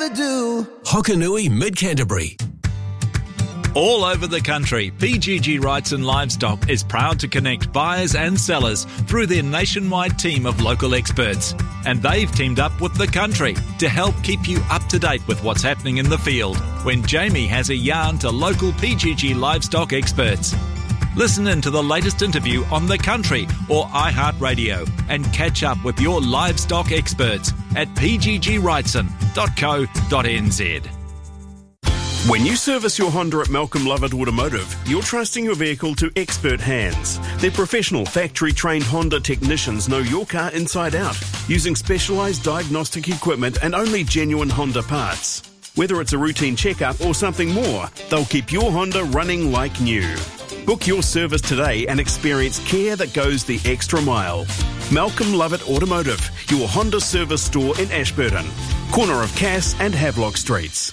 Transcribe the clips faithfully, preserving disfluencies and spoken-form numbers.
do. Hokanui, Mid-Canterbury. All over the country, P G G Wrightson Livestock is proud to connect buyers and sellers through their nationwide team of local experts. And they've teamed up with The Country to help keep you up to date with what's happening in the field when Jamie has a yarn to local P G G livestock experts. Listen in to the latest interview on The Country or iHeartRadio and catch up with your livestock experts at p g g wrightson dot co dot n z. When you service your Honda at Malcolm Lovett Automotive, you're trusting your vehicle to expert hands. Their professional, factory-trained Honda technicians know your car inside out, using specialised diagnostic equipment and only genuine Honda parts. Whether it's a routine checkup or something more, they'll keep your Honda running like new. Book your service today and experience care that goes the extra mile. Malcolm Lovett Automotive, your Honda service store in Ashburton, corner of Cass and Havelock Streets.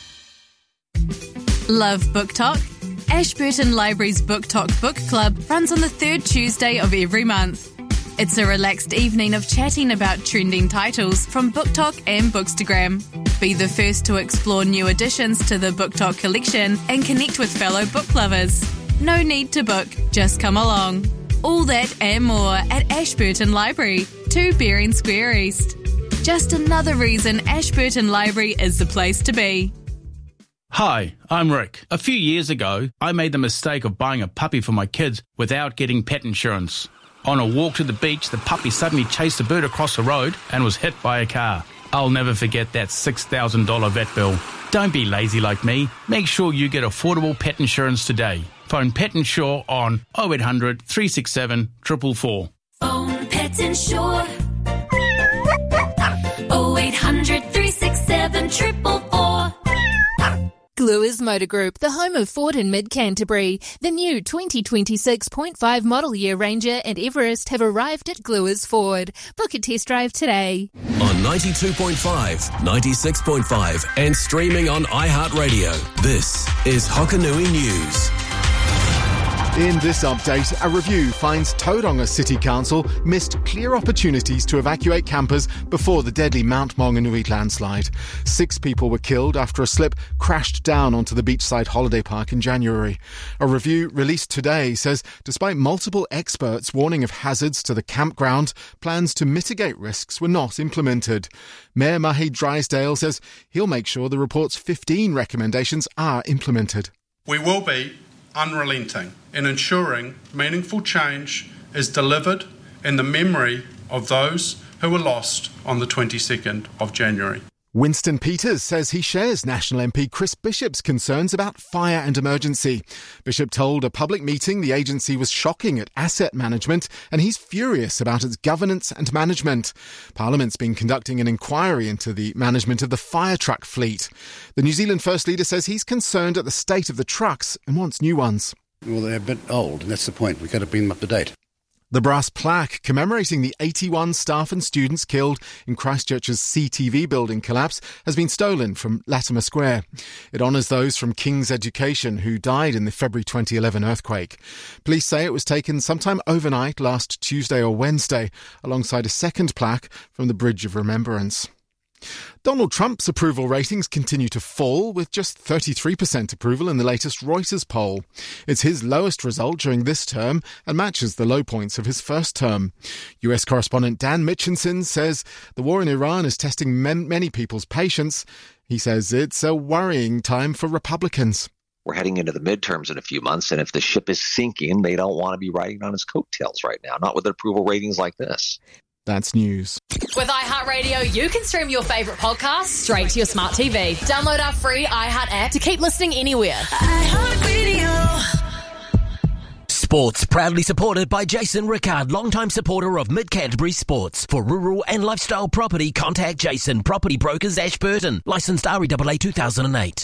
Love Book Talk? Ashburton Library's Book Talk Book Club runs on the third Tuesday of every month. It's a relaxed evening of chatting about trending titles from Book Talk and Bookstagram. Be the first to explore new additions to the Book Talk collection and connect with fellow book lovers. No need to book, just come along. All that and more at Ashburton Library, two Bering Square East. Just another reason Ashburton Library is the place to be. Hi, I'm Rick. A few years ago, I made the mistake of buying a puppy for my kids without getting pet insurance. On a walk to the beach, the puppy suddenly chased a bird across the road and was hit by a car. I'll never forget that six thousand dollars vet bill. Don't be lazy like me. Make sure you get affordable pet insurance today. Phone Pet Insure on oh eight hundred, three six seven, four four four. Phone Pet Insure. oh eight hundred, three six seven, four four four. Gluers Motor Group, the home of Ford in Mid-Canterbury. The new twenty twenty-six point five model year Ranger and Everest have arrived at Gluers Ford. Book a test drive today. On ninety-two point five, ninety-six point five and streaming on iHeartRadio. This is Hokanui News. In this update, a review finds Tauranga City Council missed clear opportunities to evacuate campers before the deadly Mount Maunganui landslide. Six people were killed after a slip crashed down onto the beachside holiday park in January. A review released today says despite multiple experts warning of hazards to the campground, plans to mitigate risks were not implemented. Mayor Mahi Drysdale says he'll make sure the report's fifteen recommendations are implemented. We will be unrelenting in ensuring meaningful change is delivered in the memory of those who were lost on the twenty-second of January. Winston Peters says he shares National M P Chris Bishop's concerns about fire and emergency. Bishop told a public meeting the agency was shocking at asset management and he's furious about its governance and management. Parliament's been conducting an inquiry into the management of the fire truck fleet. The New Zealand First Leader says he's concerned at the state of the trucks and wants new ones. Well, they're a bit old, and that's the point. We've got to bring them up to date. The brass plaque commemorating the eighty-one staff and students killed in Christchurch's C T V building collapse has been stolen from Latimer Square. It honours those from King's Education who died in the February twenty eleven earthquake. Police say it was taken sometime overnight last Tuesday or Wednesday, alongside a second plaque from the Bridge of Remembrance. Donald Trump's approval ratings continue to fall, with just thirty-three percent approval in the latest Reuters poll. It's his lowest result during this term and matches the low points of his first term. U S correspondent Dan Mitchinson says the war in Iran is testing many people's patience. He says it's a worrying time for Republicans. We're heading into the midterms in a few months, and if the ship is sinking, they don't want to be riding on his coattails right now, not with approval ratings like this. That's news. With iHeartRadio, you can stream your favourite podcasts straight to your smart T V. Download our free iHeart app to keep listening anywhere. iHeartRadio. Sports, proudly supported by Jason Rickard, longtime supporter of Mid-Canterbury Sports. For rural and lifestyle property, contact Jason, Property Brokers, Ashburton. Licensed R E A A two thousand eight.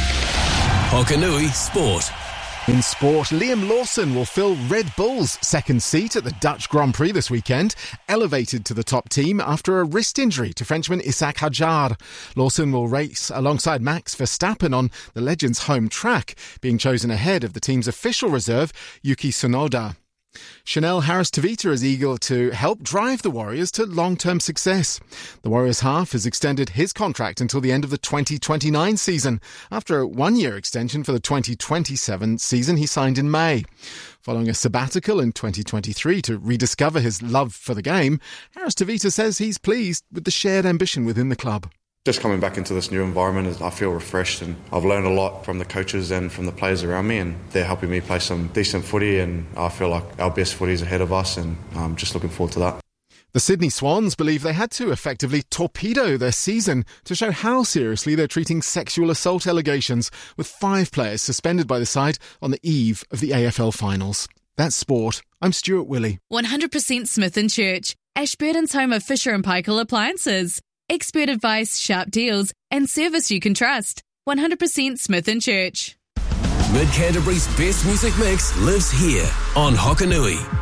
Hokanui Sport. In sport, Liam Lawson will fill Red Bull's second seat at the Dutch Grand Prix this weekend, elevated to the top team after a wrist injury to Frenchman Isaac Hadjar. Lawson will race alongside Max Verstappen on the legend's home track, being chosen ahead of the team's official reserve, Yuki Tsunoda. Chanel Harris-Tavita is eager to help drive the Warriors to long-term success. The Warriors half has extended his contract until the end of the twenty twenty-nine season. After a one-year extension for the twenty twenty-seven season, he signed in May. Following a sabbatical in twenty twenty-three to rediscover his love for the game, Harris-Tavita says he's pleased with the shared ambition within the club. Just coming back into this new environment, I feel refreshed, and I've learned a lot from the coaches and from the players around me, and they're helping me play some decent footy, and I feel like our best footy is ahead of us, and I'm just looking forward to that. The Sydney Swans believe they had to effectively torpedo their season to show how seriously they're treating sexual assault allegations, with five players suspended by the side on the eve of the A F L finals. That's sport. I'm Stuart Willey. one hundred percent Smith and Church, Ashburton's home of Fisher and Paykel appliances. Expert advice, sharp deals, and service you can trust. one hundred percent Smith and Church. Mid Canterbury's best music mix lives here on Hokanui.